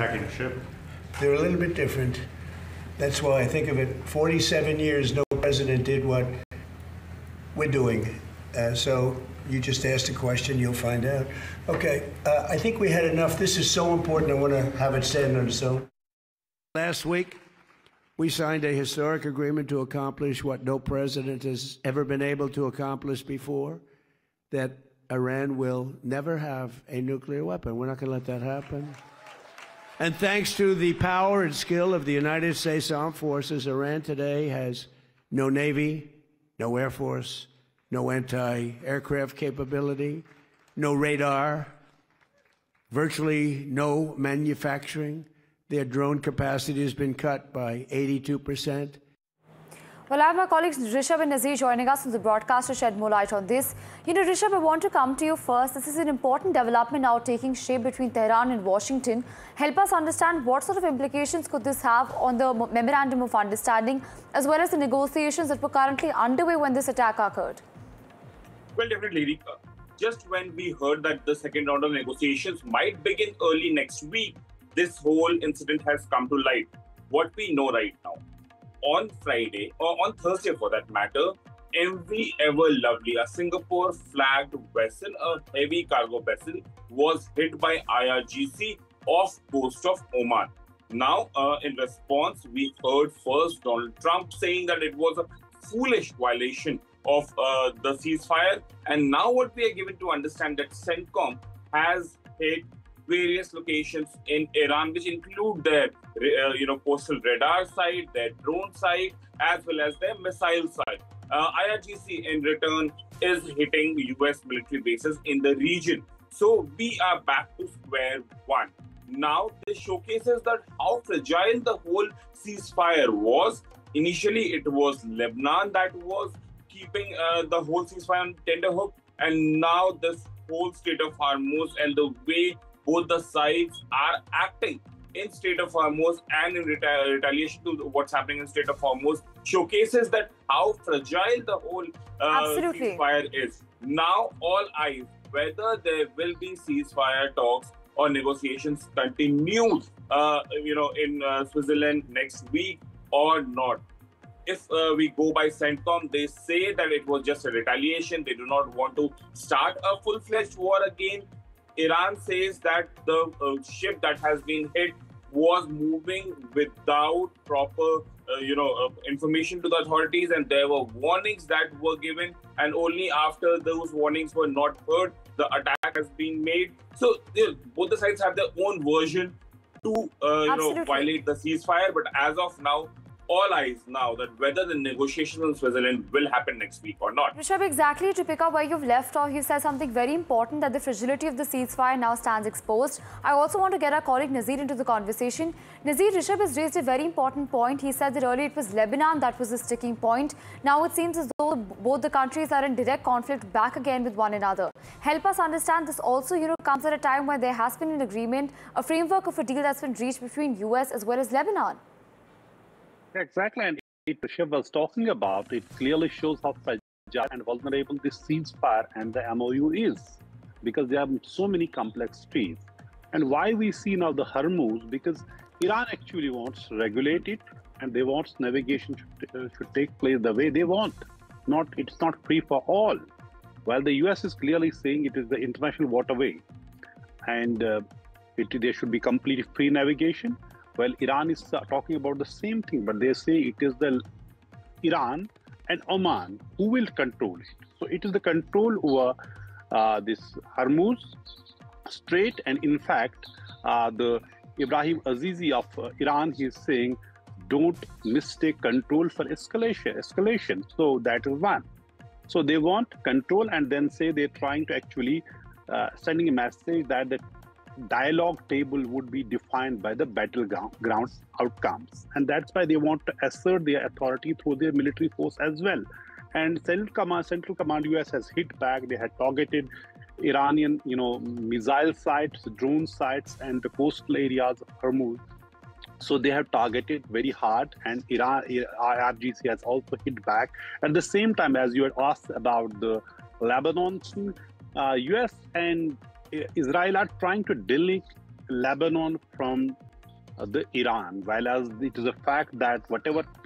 attacking a ship? They're a little bit different. That's why I think of it, 47 years, no president did what we're doing. So you just asked a question, you'll find out. Okay, I think we had enough. This is so important, I want to have it stand on its own. Last week, we signed a historic agreement to accomplish what no president has ever been able to accomplish before, that Iran will never have a nuclear weapon. We're not going to let that happen. And thanks to the power and skill of the United States Armed Forces, Iran today has no Navy, no Air Force, no anti-aircraft capability, no radar, virtually no manufacturing. Their drone capacity has been cut by 82%. Well, I have my colleagues Rishabh and Nazir joining us from the broadcast to shed more light on this. You know, Rishabh, I want to come to you first. This is an important development now taking shape between Tehran and Washington. Help us understand what sort of implications could this have on the Memorandum of Understanding, as well as the negotiations that were currently underway when this attack occurred. Well, definitely, Rika. Just when we heard that the second round of negotiations might begin early next week, this whole incident has come to light. What we know right now, on Friday, or on Thursday for that matter, MV Ever Lovely, a Singapore flagged vessel, a heavy cargo vessel, was hit by IRGC off coast of Oman. Now, in response, we heard first Donald Trump saying that it was a foolish violation of the ceasefire. And now what we are given to understand that CENTCOM has hit various locations in Iran, which include their, coastal radar site, their drone site, as well as their missile site. IRGC, in return, is hitting US military bases in the region. So we are back to square one. Now, this showcases that how fragile the whole ceasefire was. Initially, it was Lebanon that was keeping the whole ceasefire on tenterhook, and now this whole Strait of Hormuz and the way both the sides are acting in Strait of Hormuz and in retaliation to what's happening in Strait of Hormuz showcases that how fragile the whole ceasefire is. Now all eyes whether there will be ceasefire talks or negotiations continues in Switzerland next week or not. If we go by CENTCOM, they say that it was just a retaliation. They do not want to start a full-fledged war again. Iran says that the ship that has been hit was moving without proper, information to the authorities, and there were warnings that were given, and only after those warnings were not heard, the attack has been made. So both the sides have their own version to, violate the ceasefire. But as of now, all eyes now that whether the negotiations in Switzerland will happen next week or not. Rishabh, exactly to pick up where you've left off, you said something very important, that the fragility of the ceasefire now stands exposed. I also want to get our colleague Nazir into the conversation. Nazir, Rishabh has raised a very important point. He said that earlier it was Lebanon that was the sticking point. Now it seems as though both the countries are in direct conflict back again with one another. Help us understand this also, comes at a time when there has been an agreement, a framework of a deal that's been reached between US as well as Lebanon. Exactly, and Rishabh was talking about, it clearly shows how fragile and vulnerable this ceasefire and the MOU is, because there are so many complexities. And why we see now the Hormuz, because Iran actually wants to regulate it, and they want navigation should take place the way they want. It's not free for all. While the US is clearly saying it is the international waterway, and there should be complete free navigation. Well, Iran is talking about the same thing, but they say it is the Iran and Oman who will control it. So it is the control over this Hormuz Strait, and in fact, the Ibrahim Azizi of Iran, he is saying, don't mistake control for escalation. So that is one. So they want control, and then say they're trying to actually sending a message that the dialogue table would be defined by the battleground outcomes. And that's why they want to assert their authority through their military force as well. And Central Command US has hit back. They had targeted Iranian, missile sites, drone sites, and the coastal areas of Hormuz. So they have targeted very hard, and IRGC has also hit back. At the same time, as you had asked about the Lebanon, US and Israel are trying to delink Lebanon from the Iran, while as it is a fact that whatever